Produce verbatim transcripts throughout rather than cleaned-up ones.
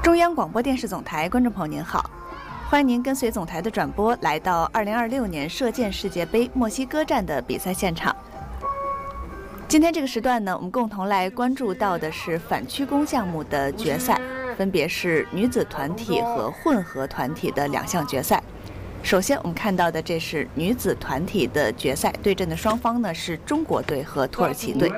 中央广播电视总台观众朋友您好，欢迎您跟随总台的转播来到二零二六年射箭世界杯墨西哥站的比赛现场。今天这个时段呢，我们共同来关注到的是反曲弓项目的决赛，分别是女子团体和混合团体的两项决赛。首先我们看到的这是女子团体的决赛，对阵的双方呢是中国队和土耳其队。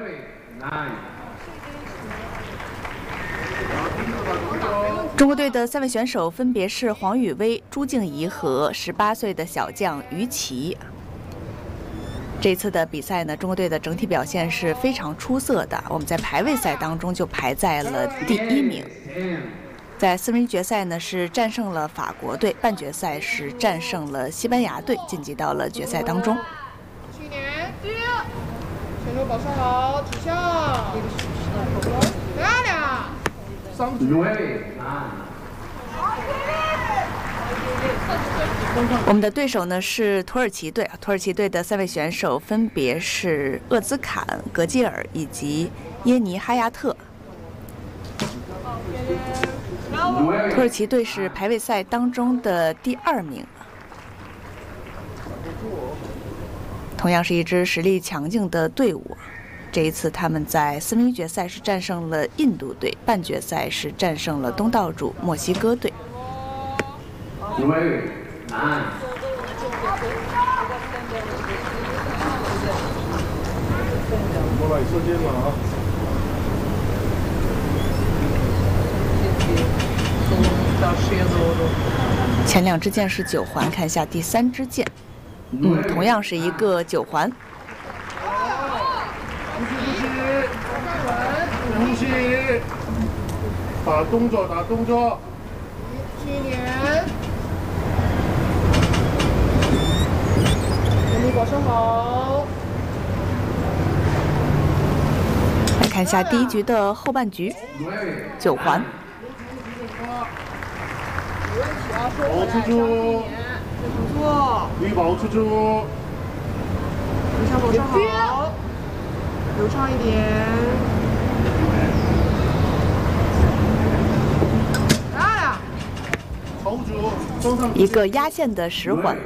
中国队的三位选手分别是黄雨薇、朱静怡和十八岁的小将于琦。这次的比赛呢，中国队的整体表现是非常出色的，我们在排位赛当中就排在了第一名。在四分之一决赛呢是战胜了法国队，半决赛是战胜了西班牙队，晋级到了决赛当中。 去年，选手保持好，指向，漂亮。 我们的对手呢是土耳其队，土耳其队的三位选手分别是厄兹坎、格基尔以及耶尼哈亚特。土耳其队是排位赛当中的第二名，同样是一支实力强劲的队伍。这一次他们在四分之一决赛是战胜了印度队，半决赛是战胜了东道主墨西哥队。 过来射箭了啊！ 前两支箭是九环，看一下第三支箭，嗯，同样是一个九环。 呼吸，打动作，打动作。 去年，全力保持好。 来看一下第一局的后半局，九环。 保持住，力保持住， 留下保持好，流畅一点。漂亮。 投主，中上。 一个压线的十环。